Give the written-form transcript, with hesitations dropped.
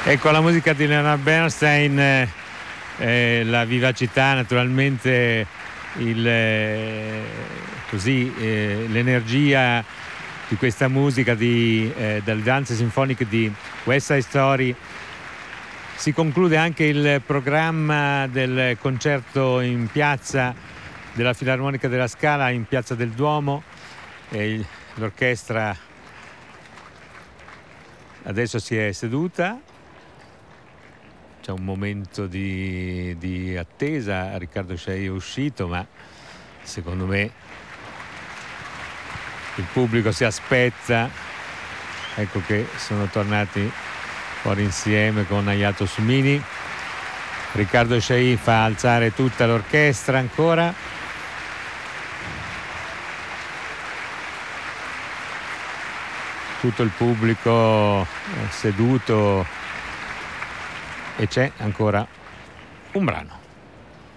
Ecco, la musica di Leonard Bernstein, la vivacità, naturalmente, l'energia di questa musica delle danze sinfoniche di West Side Story. Si conclude anche il programma del concerto in piazza della Filarmonica della Scala, in Piazza del Duomo, e l'orchestra adesso si è seduta. C'è un momento di attesa. Riccardo Scei è uscito, ma secondo me il pubblico si aspetta. Ecco che sono tornati fuori insieme con Ayato Sumini. Riccardo Scei fa alzare tutta l'orchestra ancora. Tutto il pubblico seduto, e c'è ancora un brano.